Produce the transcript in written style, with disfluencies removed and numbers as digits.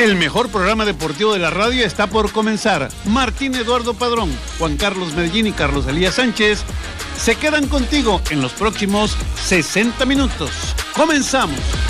El mejor programa deportivo de la radio está por comenzar. Martín Eduardo Padrón, Juan Carlos Medellín y Carlos Elías Sánchez se quedan contigo en los próximos 60 minutos. ¡Comenzamos!